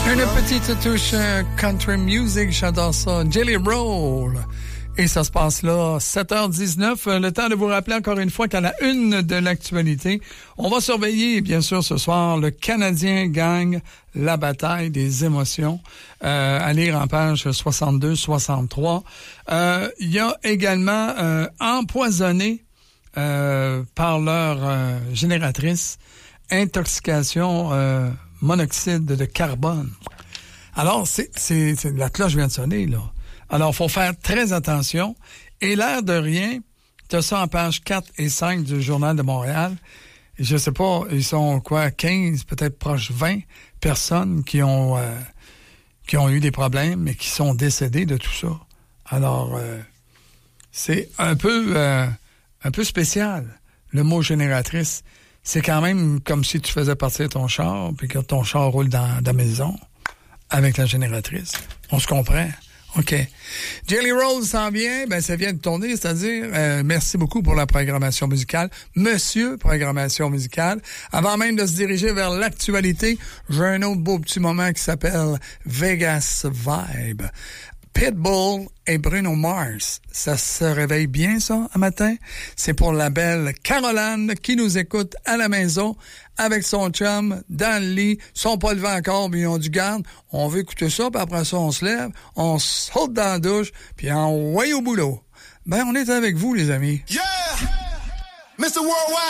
Une petite touche country music, j'adore ça. Jelly Roll. Et ça se passe là, 7h19. Le temps de vous rappeler encore une fois qu'à la une de l'actualité, on va surveiller, bien sûr, ce soir, le Canadien gagne la bataille des émotions. À lire en page 62-63. Il y a également empoisonné par leur génératrice, intoxication monoxyde de carbone. Alors, la cloche vient de sonner, là. Alors, faut faire très attention. Et l'air de rien, tu as ça en page 4 et 5 du Journal de Montréal. Et je sais pas, ils sont 15, peut-être proche 20 personnes qui ont eu des problèmes, mais qui sont décédées de tout ça. Alors, c'est un peu spécial, le mot génératrice. C'est quand même comme si tu faisais partir ton char, puis que ton char roule dans la maison avec la génératrice. On se comprend. OK. Jelly Roll s'en vient, ça vient de tourner, c'est-à-dire, merci beaucoup pour la programmation musicale. Monsieur programmation musicale. Avant même de se diriger vers l'actualité, j'ai un autre beau petit moment qui s'appelle Vegas Vibe. Pitbull et Bruno Mars. Ça se réveille bien, ça, un matin? C'est pour la belle Caroline qui nous écoute à la maison avec son chum dans le lit. Ils sont pas levés encore, mais ils ont du garde. On veut écouter ça, puis après ça, on se lève, on saute dans la douche, puis on voit au boulot. On est avec vous, les amis. Yeah! Mr. Worldwide!